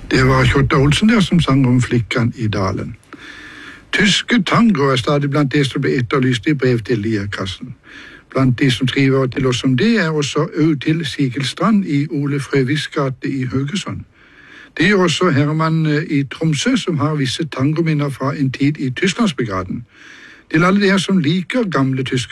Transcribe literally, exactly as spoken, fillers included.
Det var Kjotta Olsen der som sang om flikkan i dalen. Tyske tango er stadig blant det som ble etterlyst i brev til Lierkassen. Blant de som skriver til oss om det, er også Autil Sigelstrand i Ole Frøviks gate i Haugesund. Det gjør også Herman i Tromsø, som har visse tangominner fra en tid i Tysklandsbrigaden. Til alle dere som liker gamle tyske